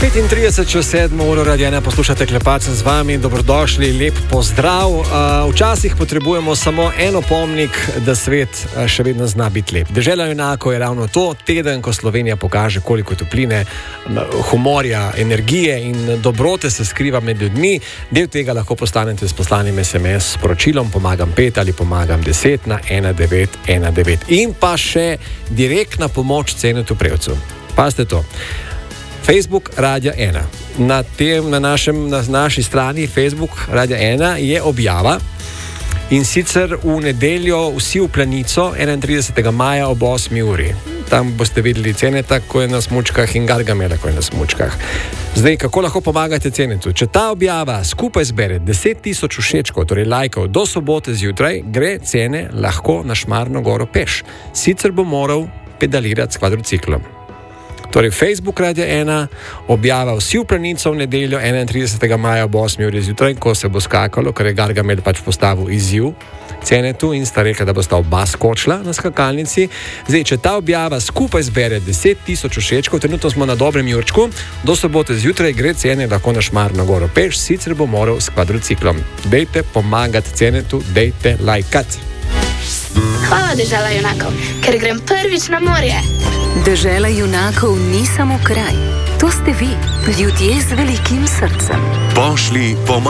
35:07 Radio 1 poslušate Klepacem z vami, dobrodošli, lep pozdrav. Včasih potrebujemo samo en opomnik, da svet še vedno zna biti lep. Dežela junakov je ravno to, teden, ko Slovenija pokaže, koliko topline, humorja, energije in dobrote se skriva med ljudmi. Del tega lahko postanete s poslanim SMS sporočilom Pomagam 5 ali Pomagam 10 na 1919. In pa še direktna pomoč Cenetu Prevcu. Pazite to. Facebook Radia 1. Na naši strani Facebook Radia 1 je objava, in sicer v nedeljo vsi v Planico 31. maja ob 8. uri. Tam boste videli Ceneta, ko je na smučkah, in Gargamela, ko je na smučkah. Zdaj, kako lahko pomagate Cenetu? Če ta objava skupaj zbere 10.000 všečkov, torej lajkov, do sobote zjutraj, gre Cene lahko na Šmarno goro peš. Sicer bo moral pedalirati s kvadriciklom. Torej, Facebook Radia 1, objava vsi v Planico v nedeljo 31. maja ob 8. uri zjutraj, ko se bo skakalo, ker je Gargamel pač postavil izziv Cenetu in sta rekla, da bosta oba skočila na skakalnici. Zdaj, če ta objava skupaj zbere 10.000 všečkov, trenutno smo na dobrem jurčku, do sobote zjutraj gre Cene lahko na Šmarno goro peš, sicer bo moral s kvadriciklom. Dejte pomagati Cenetu, dejte lajkati. Hvala, Dežela junakov, ker grem prvič na morje. Dežela junakov ni samo kraj, to ste vi, ljudje z velikim srcem. Pošli